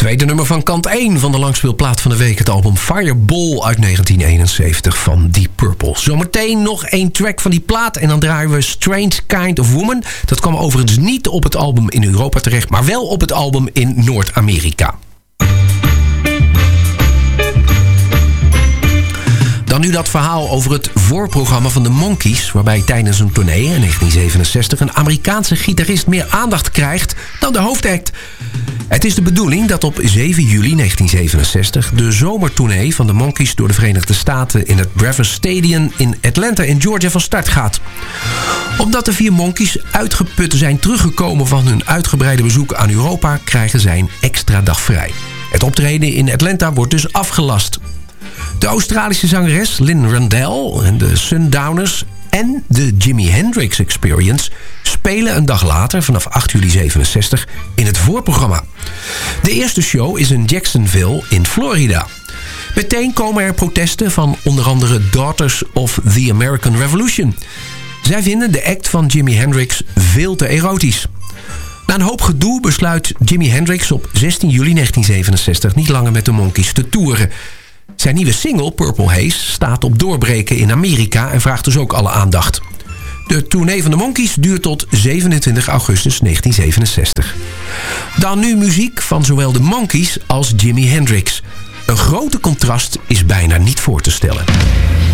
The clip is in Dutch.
Tweede nummer van kant 1 van de langspeelplaat van de week. Het album Fireball uit 1971 van Deep Purple. Zometeen nog 1 track van die plaat en dan draaien we Strange Kind of Woman. Dat kwam overigens niet op het album in Europa terecht, maar wel op het album in Noord-Amerika. Dan nu dat verhaal over het voorprogramma van de Monkees, waarbij tijdens een tournee in 1967 een Amerikaanse gitarist meer aandacht krijgt dan de hoofdact. Het is de bedoeling dat op 7 juli 1967 de zomertournee van de Monkees door de Verenigde Staten in het Traverse Stadium in Atlanta in Georgia van start gaat. Omdat de 4 Monkees uitgeput zijn teruggekomen van hun uitgebreide bezoek aan Europa, krijgen zij een extra dag vrij. Het optreden in Atlanta wordt dus afgelast. De Australische zangeres Lynn Randell en de Sundowners en de Jimi Hendrix Experience spelen een dag later, vanaf 8 juli 67, in het voorprogramma. De eerste show is in Jacksonville in Florida. Meteen komen er protesten van onder andere Daughters of the American Revolution. Zij vinden de act van Jimi Hendrix veel te erotisch. Na een hoop gedoe besluit Jimi Hendrix op 16 juli 1967 niet langer met de Monkees te toeren. Zijn nieuwe single, Purple Haze, staat op doorbreken in Amerika en vraagt dus ook alle aandacht. De tournee van de Monkees duurt tot 27 augustus 1967. Dan nu muziek van zowel de Monkees als Jimi Hendrix. Een grote contrast is bijna niet voor te stellen.